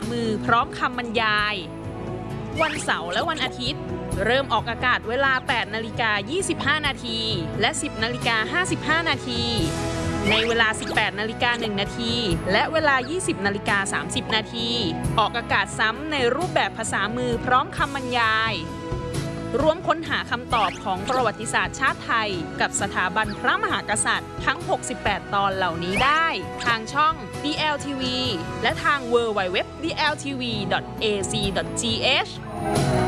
มือพร้อมคำบรรยายวันเสาร์และวันอาทิตย์เริ่มออกอากาศเวลา 8:25 นาทีและ 10:55 นาทีในเวลา 18:01 นาทีและเวลา 20:30 นาทีออกอากาศซ้ำในรูปแบบภาษามือพร้อมคำบรรยายร่วมค้นหาคำตอบของประวัติศาสตร์ชาติไทยกับสถาบันพระมหากษัตริย์ทั้ง 68 ตอนเหล่านี้ได้ทางช่อง DLTV และทาง www.dltv.ac.th